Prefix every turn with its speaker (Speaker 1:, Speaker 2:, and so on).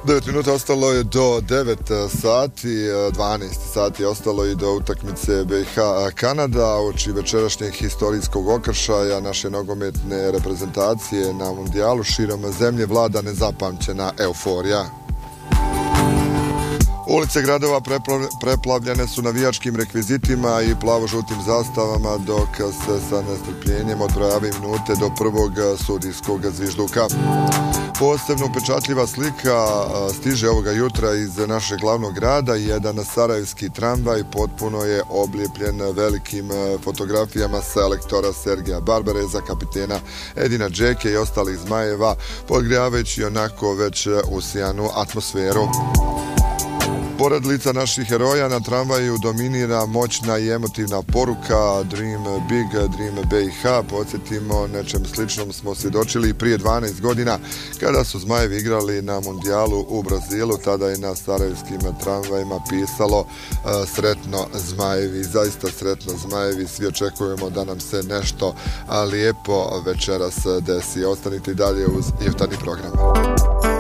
Speaker 1: 9 minuta ostalo je do 9 sati, 12 sati ostalo i do utakmice BiH Kanada, uoči večerašnjeg historijskog okršaja naše nogometne reprezentacije na mundijalu širom zemlje vlada nezapamćena euforija. Ulice gradova preplavljene su navijačkim rekvizitima i plavo-žutim zastavama, dok se sa nestrpljenjem odbrojavaju minute do prvog sudijskog zvižduka. Posebno upečatljiva slika stiže ovoga jutra iz našeg glavnog grada. Jedan sarajevski tramvaj potpuno je oblijepljen velikim fotografijama selektora Sergeja Barbareza, kapitena Edina Džeke i ostalih zmajeva, podgrijavajući onako već usijanu atmosferu. Pored lica naših heroja na tramvaju dominira moćna i emotivna poruka Dream Big, Dream BiH. Podsjetimo, nečem sličnom smo svjedočili i prije 12 godina kada su Zmajevi igrali na mundijalu u Brazilu. Tada je na sarajevskim tramvajima pisalo sretno Zmajevi, zaista sretno Zmajevi. Svi očekujemo da nam se nešto lijepo večeras desi. Ostanite i dalje uz jutarnji program.